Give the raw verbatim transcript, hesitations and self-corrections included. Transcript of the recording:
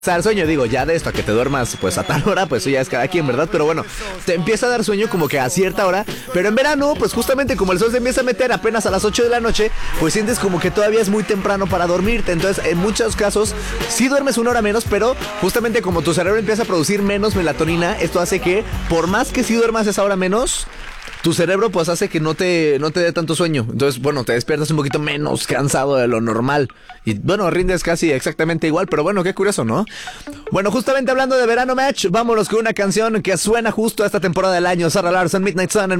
Al sueño, digo, ya de esto a que te duermas pues a tal hora, pues eso ya es cada quien, ¿verdad? Pero bueno, te empieza a dar sueño como que a cierta hora, pero en verano, pues justamente como el sol se empieza a meter apenas a las ocho de la noche, pues sientes como que todavía es muy temprano para dormirte. Entonces, en muchos casos, sí duermes una hora menos, pero justamente como tu cerebro empieza a producir menos melatonina, esto hace que, por más que sí duermas esa hora menos, tu cerebro pues hace que no te, no te dé tanto sueño. Entonces, bueno, te despiertas un poquito menos cansado de lo normal. Y bueno, rindes casi exactamente igual, pero bueno, qué curioso, ¿no? Bueno, justamente hablando de verano, Match, vámonos con una canción que suena justo a esta temporada del año. Zara Larsson, Midnight Sun. En